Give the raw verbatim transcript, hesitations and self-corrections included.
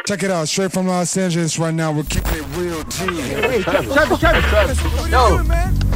Check it out, straight from Los Angeles right now. We're keeping it real G. Hey, Chubby, Chubby, Chubby. Yo.